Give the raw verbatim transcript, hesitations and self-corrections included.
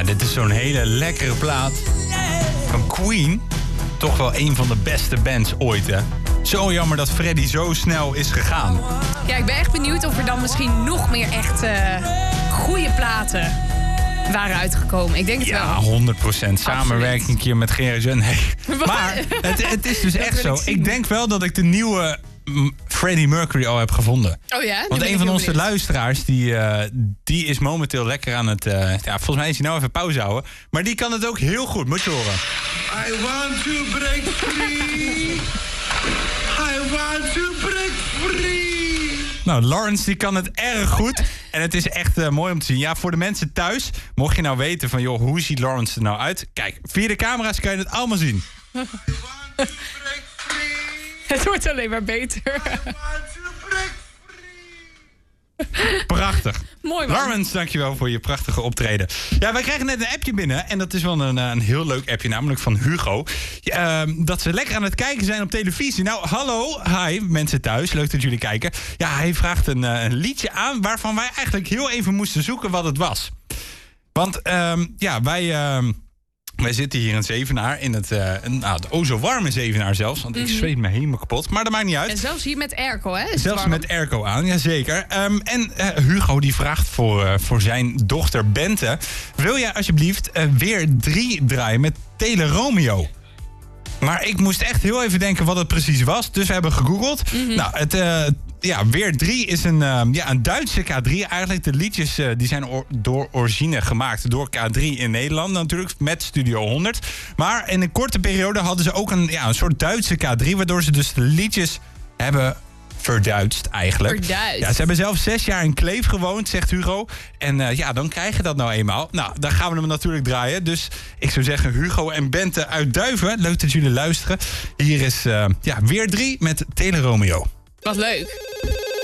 dit is zo'n hele lekkere plaat van Queen. Toch wel een van de beste bands ooit, hè? Zo jammer dat Freddie zo snel is gegaan. Ja, ik ben echt benieuwd of er dan misschien nog meer echt uh, goede platen waren uitgekomen. Ik denk het ja, wel. honderd procent. Samenwerking een keer met Gerard Joling. Nee. Maar het, het is dus echt zo. Ik, ik denk wel dat ik de nieuwe Freddie Mercury al heb gevonden. Oh ja? Want een van onze benieuwd. luisteraars, die, uh, die is momenteel lekker aan het... Uh, ja, volgens mij is hij nou even pauze houden. Maar die kan het ook heel goed. Moet je horen. I want to break free. I want to break free. Nou, Lawrence die kan het erg goed. En het is echt uh, mooi om te zien. Ja, voor de mensen thuis, mocht je nou weten van... joh, hoe ziet Lawrence er nou uit? Kijk, via de camera's kan je het allemaal zien. I want to break free. Het wordt alleen maar beter. I want to break free. Prachtig. Mooi man. Lawrence, dankjewel voor je prachtige optreden. Ja, wij krijgen net een appje binnen. En dat is wel een, een heel leuk appje, namelijk van Hugo. Ja, uh, dat ze lekker aan het kijken zijn op televisie. Nou, hallo, hi, mensen thuis. Leuk dat jullie kijken. Ja, hij vraagt een, uh, een liedje aan waarvan wij eigenlijk heel even moesten zoeken wat het was. Want uh, ja, wij... Uh, Wij zitten hier in Zevenaar, in het, uh, nou, het o zo warme Zevenaar zelfs. Want ik zweet me helemaal kapot, maar dat maakt niet uit. En zelfs hier met airco, hè? Is zelfs met airco aan, jazeker. Um, en uh, Hugo die vraagt voor, uh, voor zijn dochter Bente... wil jij alsjeblieft uh, weer drie draaien met Tele Romeo? Maar ik moest echt heel even denken wat het precies was. Dus we hebben gegoogeld. Mm-hmm. Nou, het... Uh, Ja, Weer drie is een, uh, ja, een Duitse K drie. Eigenlijk de liedjes uh, die zijn or- door origine gemaakt door K drie in Nederland natuurlijk, met Studio honderd. Maar in een korte periode hadden ze ook een, ja, een soort Duitse K drie... waardoor ze dus de liedjes hebben verduitst eigenlijk. Verduitst. Ja, ze hebben zelf zes jaar in Kleef gewoond, zegt Hugo. En uh, ja, dan krijg je dat nou eenmaal. Nou, dan gaan we hem natuurlijk draaien. Dus ik zou zeggen, Hugo en Bente uit Duiven. Leuk dat jullie luisteren. Hier is uh, ja, Weer drie met Tele Romeo. Wat leuk.